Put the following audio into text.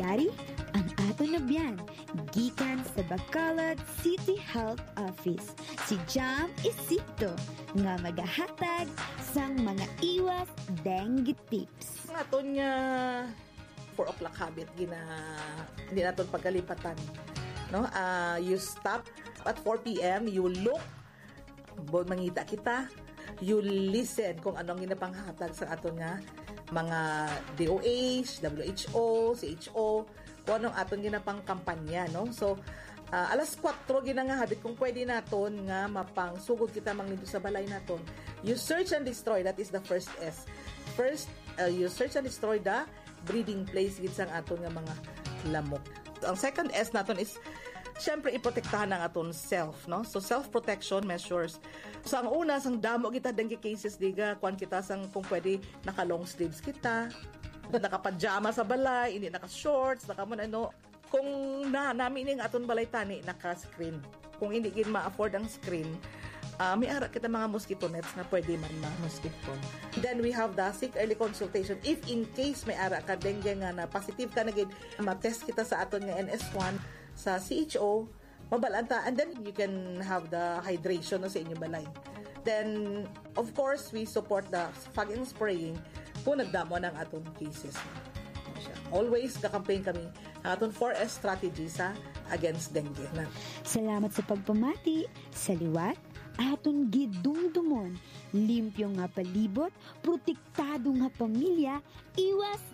Yari ang ato na biyan gikan sa Bacolod City Health Office. Si Jam Isito nga magahatag sang mga iwas dengue tips. Ang aton nga 4 o'clock habit hindi naton pagkalipatan. No? You stop at 4 p.m. You look, mangita kita. You listen kung anong ginapanghatag sa aton nga mga DOH, WHO, CHO, kung anong aton ginapang kampanya, no? So, alas 4 ginangahabit kung pwede naton nga mapangsugod kita manglito sa balay naton. You search and destroy, that is the first S. First, you search and destroy the breeding place gid sang aton nga mga lamok. Ang second S naton is syempre iprotektahan ang aton self, no? So self-protection measures. So ang una sang damo kita dengue cases diga kuan kita sang kung pwede naka long sleeves kita, naka-pajama sa balay, hindi naka-shorts, kung namin ning aton balay tani naka-screen. Kung hindi gid ma-afford ang screen, may ara kita mga mosquito nets na pwede man mosquito. Then we have the sick early consultation. If in case may ara ka dengue nga na positive ka na gid, ma-test kita sa aton nga NS1 sa CHO, mabalanta, and then you can have the hydration sa inyong balay. Then, of course, we support the fogging spraying kung nagdamo ng aton cases. Always kakampaign kami ang aton 4S strategy sa against dengue. Salamat sa pagpamati, sa liwat, aton gidumdumon, limpyo nga palibot, protektado nga pamilya, iwas